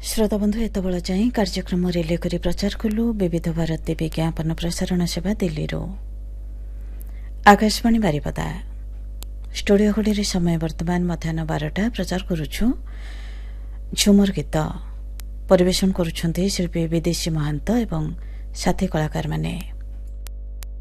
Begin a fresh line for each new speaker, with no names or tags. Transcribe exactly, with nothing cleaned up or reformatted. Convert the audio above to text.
श्रोता बंधु एत बेला चाहिँ कार्यक्रम रिले गरी प्रचार कलु विविध भारती विज्ञापन प्रसारण सेवा दिल्ली आकाशवाणी बारिपदा स्टूडियो घड़ी समय वर्तमान मध्याह बारटा प्रचार करुछु झुमर गीत परिवेशन करुछन्ति शिल्पी विदेशी महांत एवं साथी कलाकार माने।